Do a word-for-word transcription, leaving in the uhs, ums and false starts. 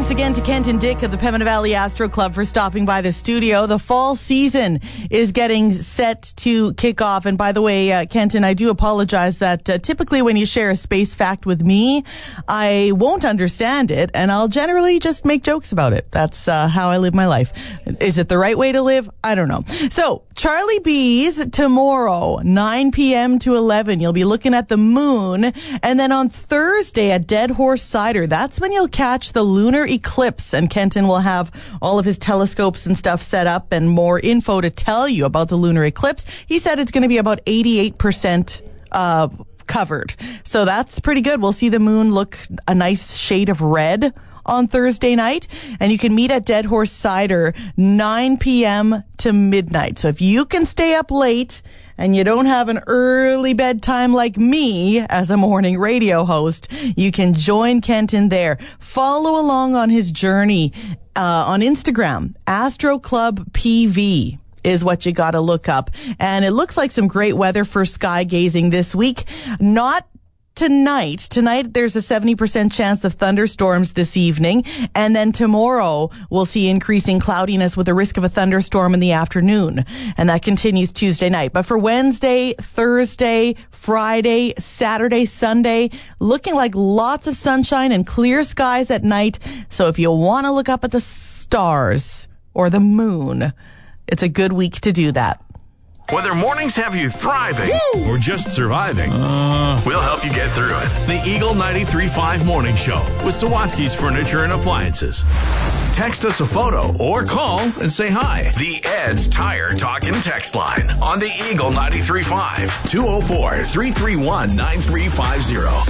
thanks again to Kent and Dick of the Pembina Valley Astro Club for stopping by the studio. The fall season is getting set to kick off. And by the way, uh, Kenton, I do apologize that uh, typically when you share a space fact with me, I won't understand it, and I'll generally just make jokes about it. That's uh, how I live my life. Is it the right way to live? I don't know. So, Charlie B's tomorrow, nine p.m. to eleven. You'll be looking at the moon. And then on Thursday at Dead Horse Cider, that's when you'll catch the lunar eclipse. And Kenton will have all of his telescopes and stuff set up and more info to tell you about the lunar eclipse. He said it's going to be about eighty-eight percent uh, covered. So that's pretty good. We'll see the moon look a nice shade of red on Thursday night, and you can meet at Dead Horse Cider nine p.m. to midnight. So if you can stay up late and you don't have an early bedtime like me as a morning radio host, you can join Kenton there. Follow along on his journey uh, on Instagram. Astro Club P V is what you got to look up. And it looks like some great weather for sky gazing this week. Not Tonight, tonight there's a seventy percent chance of thunderstorms this evening, and then tomorrow we'll see increasing cloudiness with a risk of a thunderstorm in the afternoon, and that continues Tuesday night. But for Wednesday, Thursday, Friday, Saturday, Sunday, looking like lots of sunshine and clear skies at night. So if you want to look up at the stars or the moon, it's a good week to do that. Whether mornings have you thriving Woo! Or just surviving, uh, we'll help you get through it. The Eagle ninety-three point five Morning Show with Sawatsky's Furniture and Appliances. Text us a photo or call and say hi. The Ed's Tire Talk and Text line on the Eagle ninety-three point five, two oh four, three three one, nine three five zero.